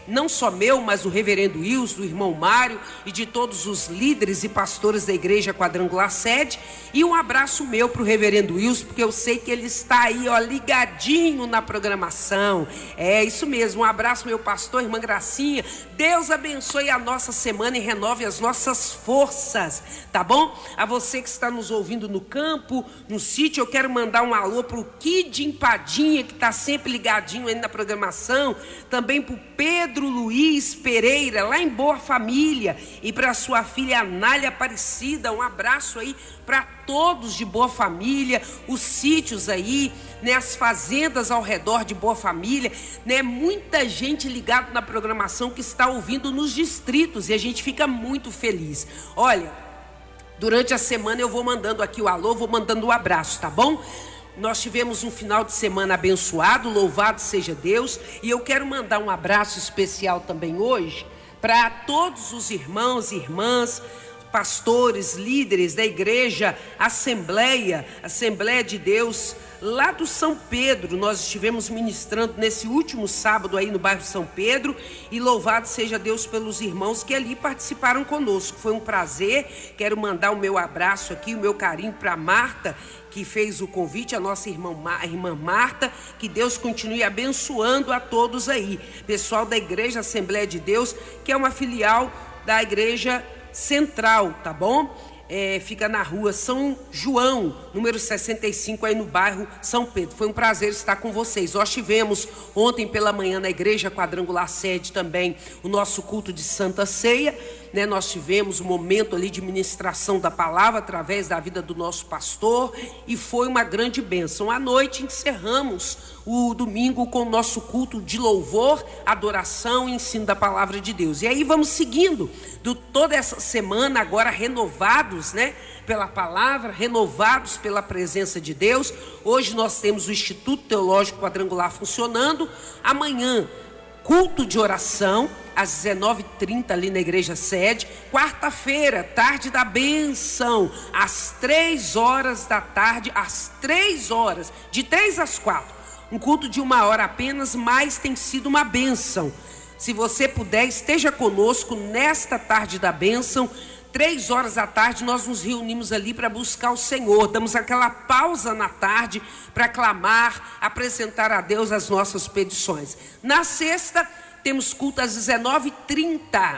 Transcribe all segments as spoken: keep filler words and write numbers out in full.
não só meu, mas do reverendo Wilson, do irmão Mário e de todos os líderes e pastores da Igreja Quadrangular Sede. E um abraço meu para o reverendo Wilson, porque eu sei que ele está aí, ó, ligadinho na programação. É isso mesmo, um abraço meu pastor, irmã Gracinha. Deus abençoe a nossa semana e renove as nossas forças, tá bom? A você que está nos ouvindo no campo, no sítio, eu quero mandar um alô para o Kid Empadinha, que está sempre ligadinho aí na programação. Também para o Pedro Luiz Pereira, lá em Boa Família. E para a sua filha Anália Aparecida, um abraço aí para todos de Boa Família, os sítios aí, né, as fazendas ao redor de Boa Família, né, muita gente ligada na programação que está ouvindo nos distritos e a gente fica muito feliz. Olha, durante a semana eu vou mandando aqui o alô, vou mandando o abraço, tá bom? Nós tivemos um final de semana abençoado, louvado seja Deus, e eu quero mandar um abraço especial também hoje para todos os irmãos e irmãs, pastores, líderes da igreja Assembleia, Assembleia de Deus, lá do São Pedro. Nós estivemos ministrando nesse último sábado aí no bairro São Pedro, e louvado seja Deus pelos irmãos que ali participaram conosco. Foi um prazer. Quero mandar o meu abraço aqui, o meu carinho para Marta, que fez o convite, a nossa irmã, a irmã Marta. Que Deus continue abençoando a todos aí, pessoal da igreja Assembleia de Deus, que é uma filial da igreja Central, tá bom? É, fica na rua São João, número sessenta e cinco, aí no bairro São Pedro. Foi um prazer estar com vocês. Nós tivemos ontem pela manhã na Igreja Quadrangular Sede também o nosso culto de Santa Ceia, né? Nós tivemos um momento ali de ministração da palavra através da vida do nosso pastor, e foi uma grande bênção. À noite encerramos o domingo com o nosso culto de louvor, adoração e ensino da palavra de Deus. E aí vamos seguindo do, toda essa semana agora renovados, né, pela palavra, renovados pela presença de Deus. Hoje nós temos o Instituto Teológico Quadrangular funcionando. Amanhã, culto de oração às dezenove e trinta ali na igreja sede. Quarta-feira, tarde da bênção, às três horas da tarde, às três horas, de três às quatro. Um culto de uma hora apenas, mas tem sido uma bênção. Se você puder, esteja conosco nesta tarde da bênção. Três horas da tarde nós nos reunimos ali para buscar o Senhor. Damos aquela pausa na tarde para clamar, apresentar a Deus as nossas petições. Na sexta temos culto às dezenove e trinta.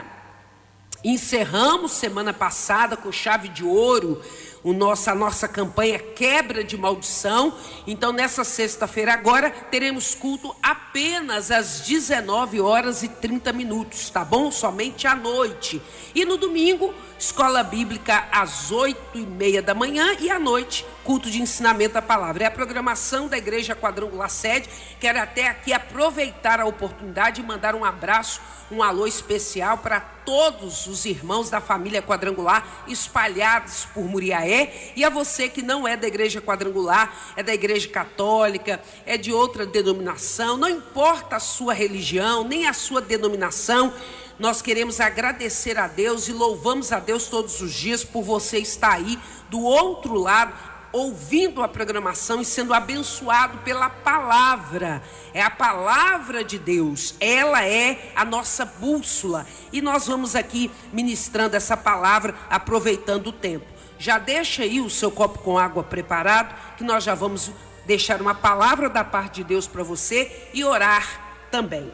Encerramos semana passada com chave de ouro o nosso, a nossa campanha Quebra de Maldição. Então nessa sexta-feira agora teremos culto apenas às dezenove horas e trinta minutos, tá bom? Somente à noite. E no domingo, escola bíblica às oito e meia da manhã, e à noite, culto de ensinamento da palavra. É a programação da Igreja Quadrangular Sede. Quero até aqui aproveitar a oportunidade e mandar um abraço, um alô especial para todos os irmãos da família Quadrangular espalhados por Muriaé. E a você que não é da Igreja Quadrangular, é da Igreja Católica, é de outra denominação, não importa a sua religião, nem a sua denominação, nós queremos agradecer a Deus e louvamos a Deus todos os dias por você estar aí do outro lado, ouvindo a programação e sendo abençoado pela palavra. É a palavra de Deus, ela é a nossa bússola, e nós vamos aqui ministrando essa palavra, aproveitando o tempo. Já deixa aí o seu copo com água preparado, que nós já vamos deixar uma palavra da parte de Deus para você e orar também.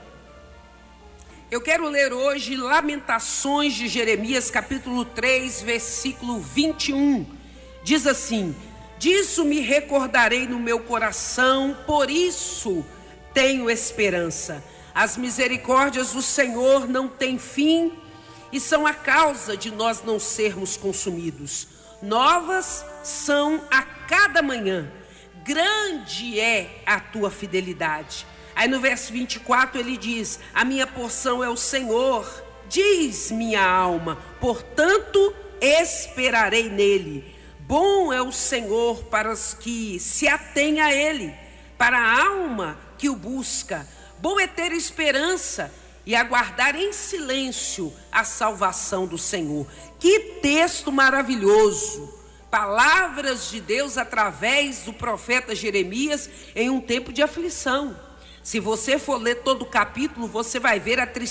Eu quero ler hoje Lamentações de Jeremias, capítulo três, versículo vinte e um. Diz assim: disso me recordarei no meu coração, por isso tenho esperança. As misericórdias do Senhor não têm fim e são a causa de nós não sermos consumidos. Novas são a cada manhã, grande é a tua fidelidade. Aí no verso vinte e quatro ele diz: a minha porção é o Senhor, diz minha alma, portanto esperarei nele. Bom é o Senhor para os que se atêm a ele, para a alma que o busca. Bom é ter esperança e aguardar em silêncio a salvação do Senhor. Que texto maravilhoso! Palavras de Deus através do profeta Jeremias em um tempo de aflição. Se você for ler todo o capítulo, você vai ver a tristeza